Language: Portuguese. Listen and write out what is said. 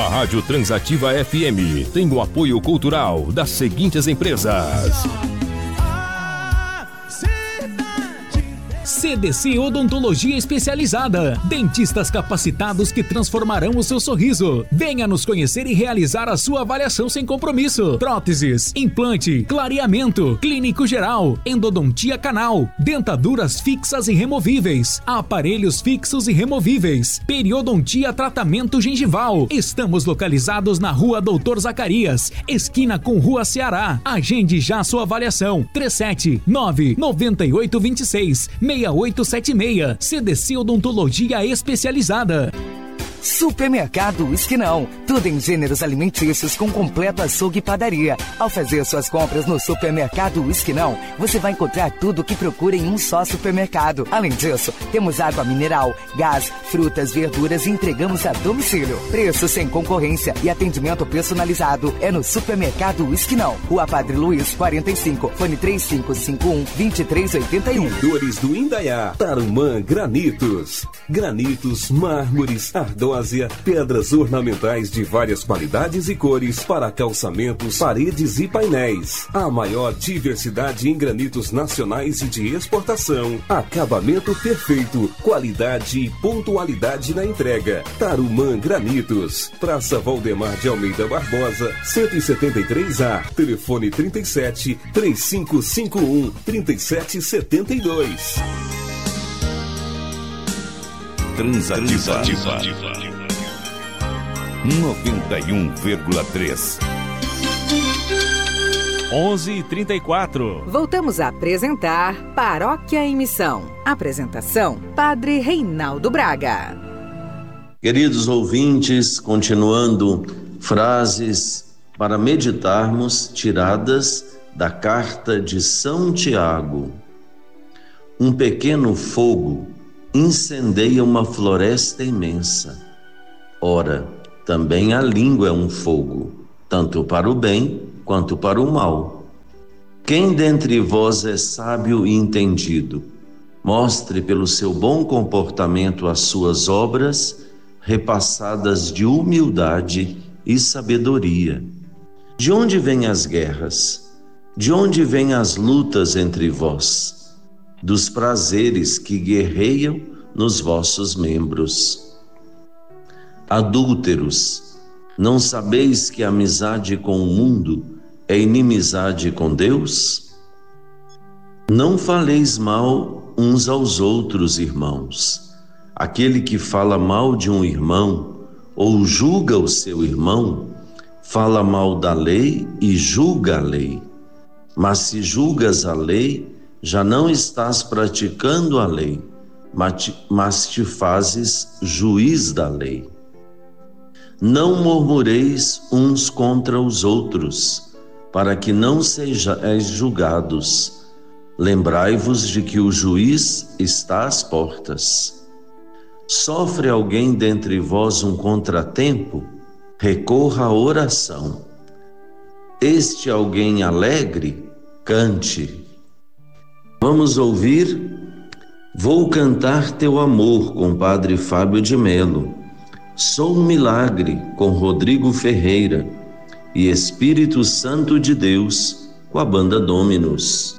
A Rádio Transativa FM tem o apoio cultural das seguintes empresas: CDC Odontologia Especializada. Dentistas capacitados que transformarão o seu sorriso. Venha nos conhecer e realizar a sua avaliação sem compromisso. Próteses, implante, clareamento, clínico geral, endodontia canal, dentaduras fixas e removíveis, aparelhos fixos e removíveis, periodontia tratamento gengival. Estamos localizados na Rua Doutor Zacarias, esquina com Rua Ceará. Agende já sua avaliação. 379-9826 6876. CDC Odontologia Especializada. Supermercado Esquinão. Tudo em gêneros alimentícios com completo açougue e padaria. Ao fazer suas compras no Supermercado Esquinão, você vai encontrar tudo o que procura em um só supermercado. Além disso, temos água mineral, gás, frutas, verduras e entregamos a domicílio. Preço sem concorrência e atendimento personalizado é no Supermercado Esquinão. Rua Padre Luiz, 45, fone 3551-2381. Dores do Indaiá, Tarumã Granitos. Granitos, mármores, ardósia, pedras ornamentais de várias qualidades e cores para calçamentos, paredes e painéis. A maior diversidade em granitos nacionais e de exportação. Acabamento perfeito, qualidade e pontualidade na entrega. Tarumã Granitos. Praça Valdemar de Almeida Barbosa, 173A. Telefone 37-3551-3772. Transativa 91,3. 11h34. Voltamos a apresentar Paróquia em Missão. Apresentação: Padre Reinaldo Braga. Queridos ouvintes, continuando frases para meditarmos tiradas da carta de São Tiago. Um pequeno fogo incendeia uma floresta imensa. Ora, também a língua é um fogo, tanto para o bem quanto para o mal. Quem dentre vós é sábio e entendido? Mostre pelo seu bom comportamento as suas obras, repassadas de humildade e sabedoria. De onde vêm as guerras? De onde vêm as lutas entre vós? Dos prazeres que guerreiam nos vossos membros. Adúlteros, não sabeis que a amizade com o mundo é inimizade com Deus? Não faleis mal uns aos outros, irmãos. Aquele que fala mal de um irmão ou julga o seu irmão, fala mal da lei e julga a lei. Mas se julgas a lei, já não estás praticando a lei, mas te fazes juiz da lei. Não murmureis uns contra os outros, para que não sejais julgados. Lembrai-vos de que o juiz está às portas. Sofre alguém dentre vós um contratempo? Recorra à oração. Este alguém alegre, cante. Vamos ouvir Vou Cantar Teu Amor, com Padre Fábio de Melo. Sou um Milagre, com Rodrigo Ferreira. E Espírito Santo de Deus, com a Banda Dominus.